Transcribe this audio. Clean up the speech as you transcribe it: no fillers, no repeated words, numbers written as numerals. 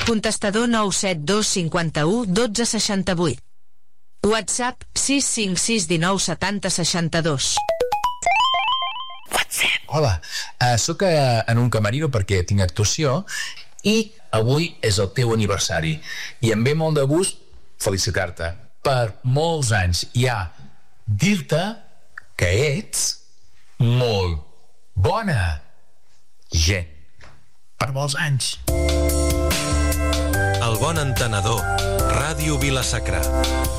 Contestador 972 51 12 68. WhatsApp 656 19 70 62. Hola, sóc en un camerino perquè tinc actuació i avui és el teu aniversari i em ve molt de gust felicitar-te per molts anys. Ja, dir-te que ets molt bona gent per molts anys. El bon entenedor, Ràdio Vila-sacra.